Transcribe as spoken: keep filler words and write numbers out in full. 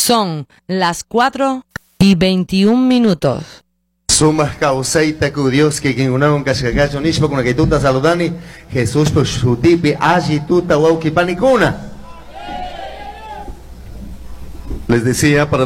Son las cuatro y veintiún minutos. Sumas causaita cu Dios que quien una un cascagacho nispa con que tuta saludani Jesús por su tipi allí tuta wauki panicuna. Les decía para